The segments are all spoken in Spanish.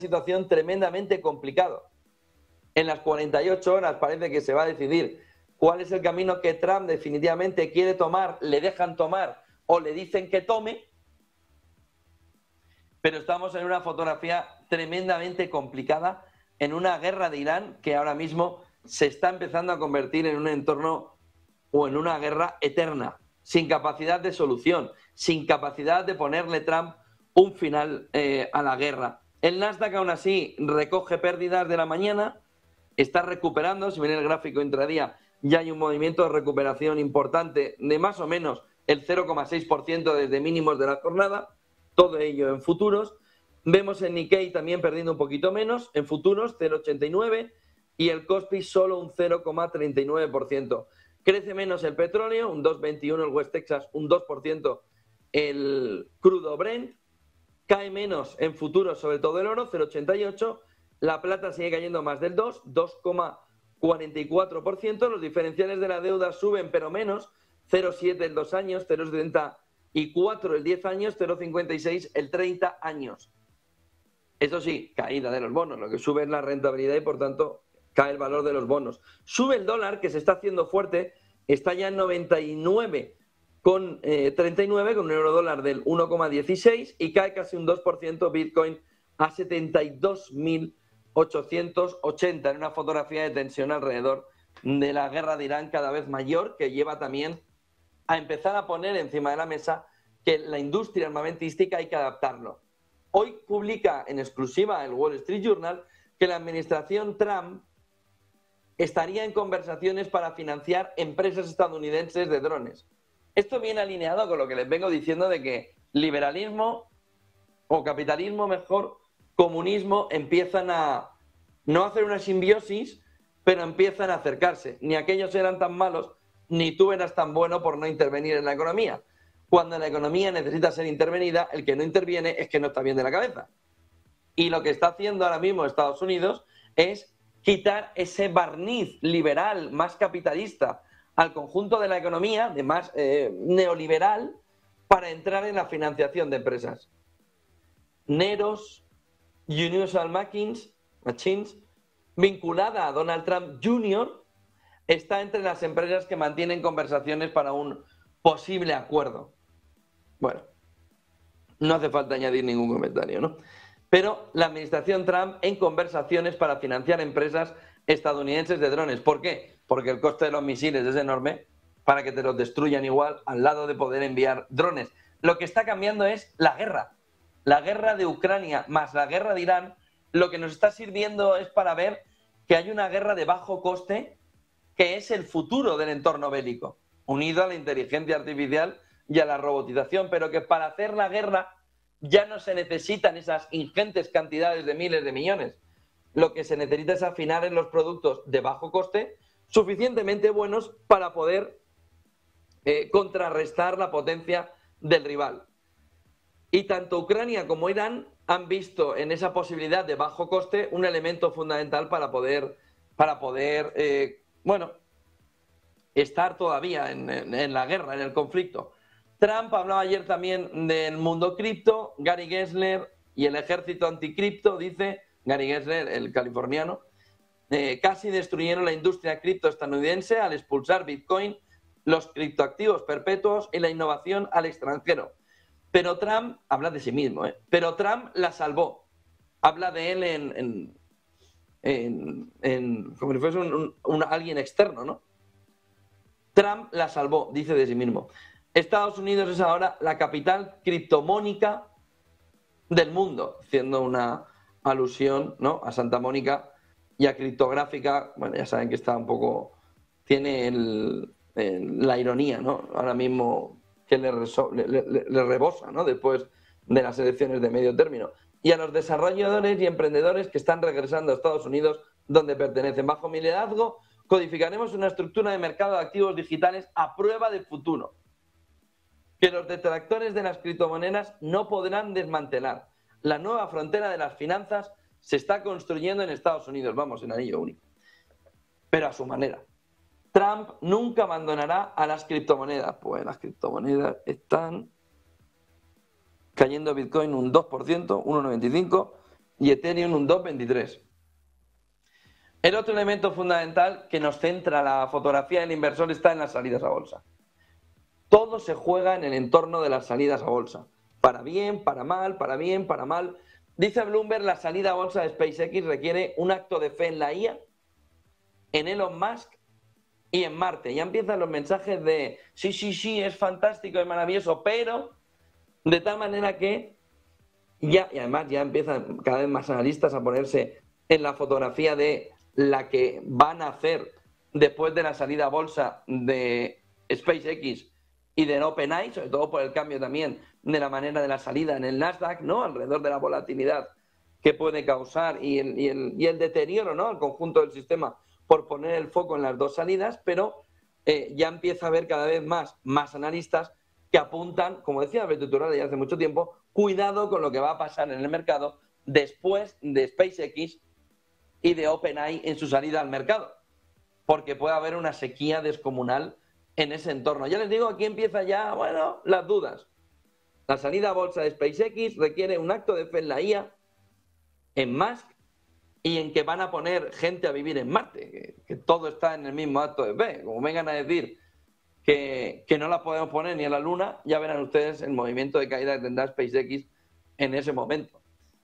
situación tremendamente complicada. En las 48 horas parece que se va a decidir cuál es el camino que Trump definitivamente quiere tomar, le dejan tomar o le dicen que tome, pero estamos en una fotografía tremendamente complicada, en una guerra de Irán que ahora mismo se está empezando a convertir en un entorno o en una guerra eterna, sin capacidad de solución, sin capacidad de ponerle Trump un final a la guerra. El Nasdaq aún así recoge pérdidas de la mañana, está recuperando, si ven el gráfico intradía, ya hay un movimiento de recuperación importante de más o menos el 0,6% desde mínimos de la jornada, todo ello en futuros. Vemos el Nikkei también perdiendo un poquito menos, en futuros 0,89 y el Kospi solo un 0,39%. Crece menos el petróleo, un 2,21 el West Texas, un 2% el crudo Brent, cae menos en futuros sobre todo el oro, 0,88%, la plata sigue cayendo más del 2,44%, los diferenciales de la deuda suben pero menos, 0,7 el 2 años, 0,74 el 10 años, 0,56 el 30 años. Eso sí, caída de los bonos, lo que sube es la rentabilidad y por tanto cae el valor de los bonos. Sube el dólar, que se está haciendo fuerte, está ya en 99,39 con un euro dólar del 1,16 y cae casi un 2% Bitcoin a 72.880 en una fotografía de tensión alrededor de la guerra de Irán cada vez mayor, que lleva también a empezar a poner encima de la mesa que la industria armamentística hay que adaptarlo. Hoy publica en exclusiva el Wall Street Journal que la administración Trump estaría en conversaciones para financiar empresas estadounidenses de drones. Esto viene alineado con lo que les vengo diciendo de que liberalismo o capitalismo mejor, comunismo, empiezan a no hacer una simbiosis, pero empiezan a acercarse. Ni aquellos eran tan malos, ni tú eras tan bueno por no intervenir en la economía. Cuando la economía necesita ser intervenida, el que no interviene es que no está bien de la cabeza. Y lo que está haciendo ahora mismo Estados Unidos es quitar ese barniz liberal, más capitalista, al conjunto de la economía, de más neoliberal, para entrar en la financiación de empresas. Neros, Universal Machines, vinculada a Donald Trump Jr., está entre las empresas que mantienen conversaciones para un posible acuerdo. Bueno, no hace falta añadir ningún comentario, ¿no? Pero la administración Trump en conversaciones para financiar empresas estadounidenses de drones. ¿Por qué? Porque el coste de los misiles es enorme para que te los destruyan igual al lado de poder enviar drones. Lo que está cambiando es la guerra. La guerra de Ucrania más la guerra de Irán, lo que nos está sirviendo es para ver que hay una guerra de bajo coste que es el futuro del entorno bélico, unido a la inteligencia artificial y a la robotización, pero que para hacer la guerra ya no se necesitan esas ingentes cantidades de miles de millones. Lo que se necesita es afinar en los productos de bajo coste suficientemente buenos para poder contrarrestar la potencia del rival. Y tanto Ucrania como Irán han visto en esa posibilidad de bajo coste un elemento fundamental para poder estar todavía en la guerra, en el conflicto. Trump hablaba ayer también del mundo cripto, Gary Gensler y el ejército anticripto, dice Gary Gensler, el californiano, casi destruyeron la industria cripto estadounidense al expulsar Bitcoin, los criptoactivos perpetuos y la innovación al extranjero. Pero Trump, habla de sí mismo, pero Trump la salvó. Habla de él como si fuese alguien externo, ¿no? Trump la salvó, dice de sí mismo. Estados Unidos es ahora la capital criptomónica del mundo, haciendo una alusión, ¿no?, a Santa Mónica y a criptográfica. Bueno, ya saben que está un poco, tiene la ironía, ¿no?, ahora mismo que le rebosa, ¿no?, después de las elecciones de medio término. Y a los desarrolladores y emprendedores que están regresando a Estados Unidos, donde pertenecen. Bajo mi liderazgo, codificaremos una estructura de mercado de activos digitales a prueba de futuro, que los detractores de las criptomonedas no podrán desmantelar. La nueva frontera de las finanzas se está construyendo en Estados Unidos, vamos, en anillo único, pero a su manera. Trump nunca abandonará a las criptomonedas. Pues las criptomonedas están cayendo Bitcoin un 2%, 1,95%, y Ethereum un 2,23. El otro elemento fundamental que nos centra la fotografía del inversor está en las salidas a bolsa. Todo se juega en el entorno de las salidas a bolsa. Para bien, para mal, para bien, para mal. Dice Bloomberg, la salida a bolsa de SpaceX requiere un acto de fe en la IA, en Elon Musk y en Marte. Ya empiezan los mensajes de sí, es fantástico, es maravilloso, pero de tal manera que ya, y además ya empiezan cada vez más analistas a ponerse en la fotografía de la que van a hacer después de la salida a bolsa de SpaceX y de OpenAI, sobre todo por el cambio también de la manera de la salida en el Nasdaq, ¿no? Alrededor de la volatilidad que puede causar y el deterioro, ¿no? Al conjunto del sistema por poner el foco en las dos salidas, pero ya empieza a haber cada vez más analistas que apuntan, como decía Alberto Iturralde ya hace mucho tiempo, cuidado con lo que va a pasar en el mercado después de SpaceX y de OpenAI en su salida al mercado, porque puede haber una sequía descomunal en ese entorno. Ya les digo, aquí empieza ya, bueno, las dudas. La salida a bolsa de SpaceX requiere un acto de fe en la IA, en Musk y en que van a poner gente a vivir en Marte, que todo está en el mismo acto de fe. Como vengan a decir que no la podemos poner ni a la Luna, ya verán ustedes el movimiento de caída que tendrá SpaceX en ese momento.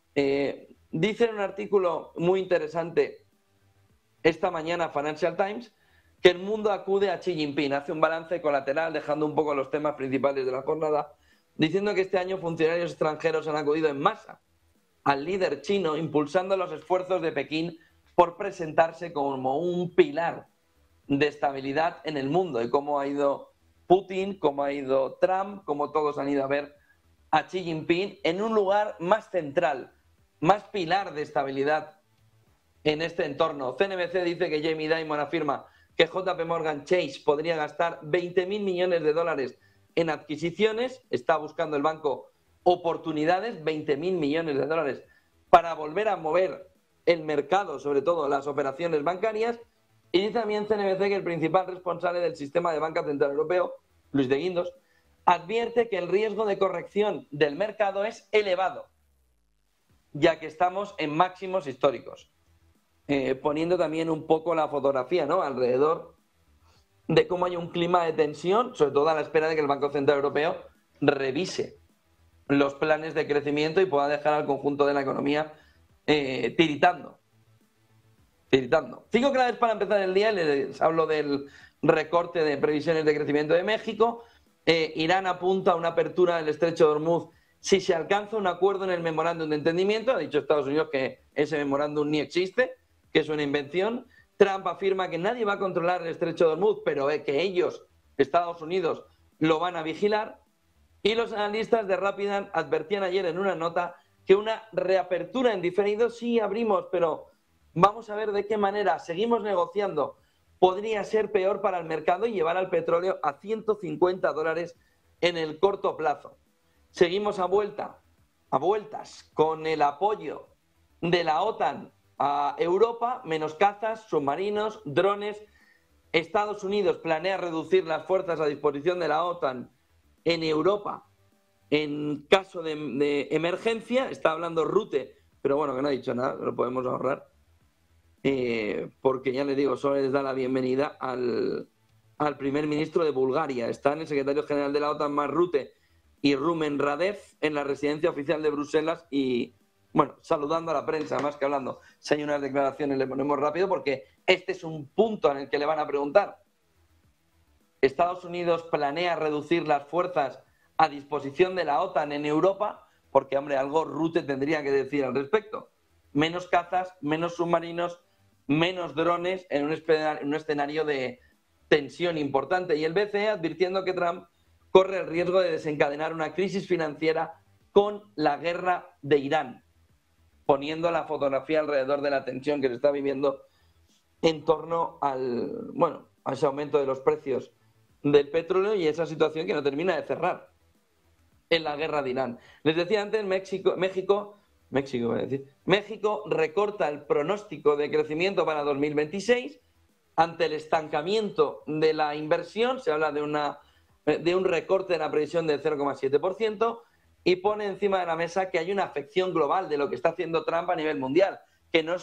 Dice en un artículo muy interesante esta mañana Financial Times que el mundo acude a Xi Jinping, hace un balance colateral dejando un poco los temas principales de la jornada, diciendo que este año funcionarios extranjeros han acudido en masa al líder chino, impulsando los esfuerzos de Pekín por presentarse como un pilar de estabilidad en el mundo, y cómo ha ido Putin, cómo ha ido Trump, cómo todos han ido a ver a Xi Jinping en un lugar más central, más pilar de estabilidad en este entorno. CNBC dice que Jamie Dimon afirma que JP Morgan Chase podría gastar 20.000 millones de dólares en adquisiciones, está buscando el banco oportunidades, 20.000 millones de dólares, para volver a mover el mercado, sobre todo las operaciones bancarias. Y dice también CNBC que el principal responsable del sistema de banca central europeo, Luis de Guindos, advierte que el riesgo de corrección del mercado es elevado, ya que estamos en máximos históricos. Poniendo también un poco la fotografía, ¿no?, alrededor de cómo hay un clima de tensión, sobre todo a la espera de que el Banco Central Europeo revise los planes de crecimiento y pueda dejar al conjunto de la economía tiritando. 5 claves para empezar el día. Les hablo del recorte de previsiones de crecimiento de México. Irán apunta a una apertura del estrecho de Hormuz si se alcanza un acuerdo en el memorándum de entendimiento. Ha dicho Estados Unidos que ese memorándum ni existe, que es una invención. Trump afirma que nadie va a controlar el estrecho de Hormuz, pero que ellos, Estados Unidos, lo van a vigilar. Y los analistas de Rapidan advertían ayer en una nota que una reapertura en diferido sí abrimos, pero vamos a ver de qué manera. Seguimos negociando. Podría ser peor para el mercado y llevar al petróleo a $150 en el corto plazo. Seguimos a vueltas con el apoyo de la OTAN a Europa, menos cazas, submarinos, drones. Estados Unidos planea reducir las fuerzas a disposición de la OTAN en Europa en caso de emergencia. Está hablando Rutte, pero bueno, que no ha dicho nada, lo podemos ahorrar. Porque ya les digo, solo les da la bienvenida al primer ministro de Bulgaria. Están el secretario general de la OTAN, Mark Rutte, y Rumen Radev en la residencia oficial de Bruselas y, bueno, saludando a la prensa, más que hablando. Si hay unas declaraciones, le ponemos rápido porque este es un punto en el que le van a preguntar. Estados Unidos planea reducir las fuerzas a disposición de la OTAN en Europa, porque, hombre, algo Rutte tendría que decir al respecto. Menos cazas, menos submarinos, menos drones en un escenario de tensión importante. Y el BCE advirtiendo que Trump corre el riesgo de desencadenar una crisis financiera con la guerra de Irán, poniendo la fotografía alrededor de la tensión que se está viviendo en torno a ese aumento de los precios del petróleo y esa situación que no termina de cerrar en la guerra de Irán. Les decía antes, México recorta el pronóstico de crecimiento para 2026 ante el estancamiento de la inversión. Se habla de un recorte de la previsión del 0,7%. y pone encima de la mesa que hay una afección global de lo que está haciendo Trump a nivel mundial, que no